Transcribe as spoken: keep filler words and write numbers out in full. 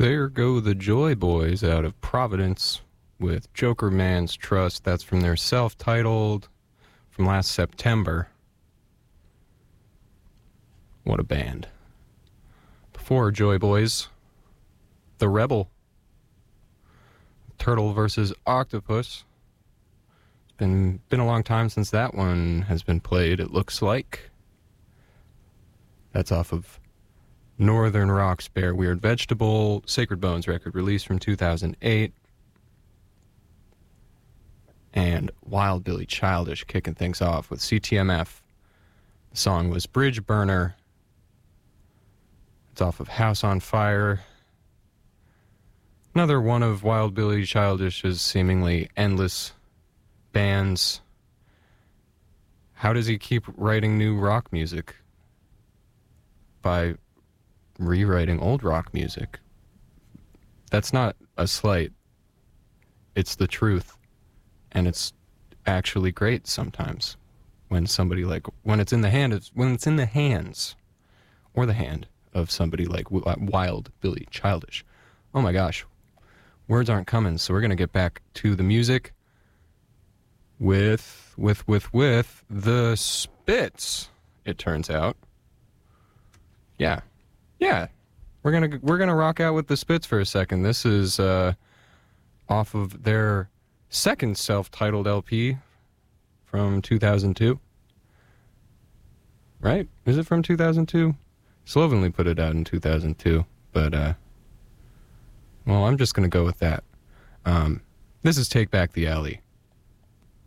There go the Joy Boys out of Providence with Joker Man's Trust. That's from their self-titled from last September. What a band. Before Joy Boys, The Rebel. Turtle versus Octopus. It's been, been a long time since that one has been played, it looks like. That's off of Northern Rock's Bare Weird Vegetable, Sacred Bones record released from two thousand eight. And Wild Billy Childish kicking things off with C T M F. The song was Bridge Burner. It's off of House on Fire. Another one of Wild Billy Childish's seemingly endless bands. How does he keep writing new rock music? By rewriting old rock music. That's not a slight. It's the truth. And it's actually great sometimes when somebody like when it's in the hand of when it's in the hands or the hand of somebody like Wild Billy Childish. Oh my gosh. Words aren't coming, so we're going to get back to the music with with with with the Spits, it turns out. Yeah. Yeah, we're gonna we're gonna rock out with the Spits for a second. This is uh, off of their second self-titled L P from two thousand two. Right? Is it from two thousand two? Slovenly put it out in two thousand two, but uh, well, I'm just gonna go with that. Um, this is Take Back the Alley.